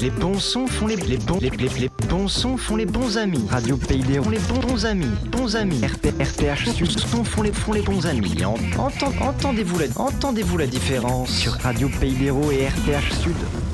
Les bons sons font les bons sons font les bons amis. Radio Pays d'Hérault. Font les bons amis. RTH Sud. Sons font les bons amis. Entendez-vous la différence Sur Radio Pays d'Hérault et RTH Sud.